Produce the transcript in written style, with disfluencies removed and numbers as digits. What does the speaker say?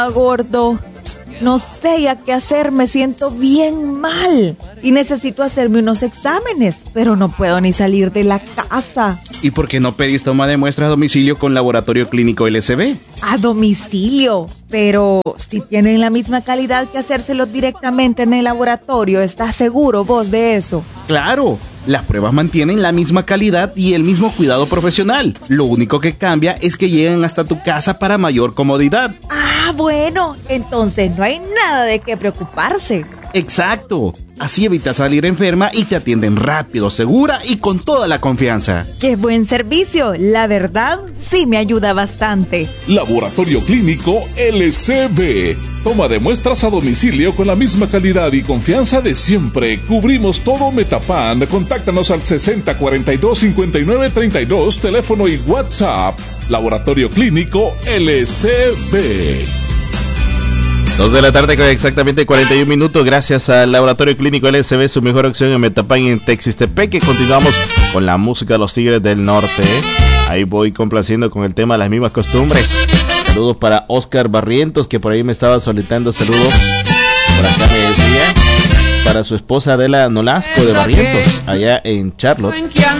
gordo. No sé ya qué hacer, me siento bien mal y necesito hacerme unos exámenes, pero no puedo ni salir de la casa. ¿Y por qué no pedís toma de muestras a domicilio con Laboratorio Clínico LSB? A domicilio, pero si tienen la misma calidad que hacérselo directamente en el laboratorio, ¿estás seguro vos de eso? ¡Claro! Las pruebas mantienen la misma calidad y el mismo cuidado profesional. Lo único que cambia es que llegan hasta tu casa para mayor comodidad. Ah, bueno, entonces no hay nada de qué preocuparse. ¡Exacto! Así evitas salir enferma y te atienden rápido, segura y con toda la confianza. ¡Qué buen servicio! La verdad, sí me ayuda bastante. Laboratorio Clínico LSB. Toma de muestras a domicilio con la misma calidad y confianza de siempre. Cubrimos todo Metapan. Contáctanos al 6042-5932, teléfono y WhatsApp. Laboratorio Clínico LSB. 2 de la tarde con exactamente 41 minutos. Gracias al Laboratorio Clínico LSB, su mejor opción en Metapan y en Texistepec. Continuamos con la música de los Tigres del Norte. Ahí voy complaciendo con el tema de las mismas costumbres. Saludos para Oscar Barrientos, que por ahí me estaba solicitando saludos. Por acá me decía, para su esposa Adela Nolasco de Barrientos, allá en Charlotte.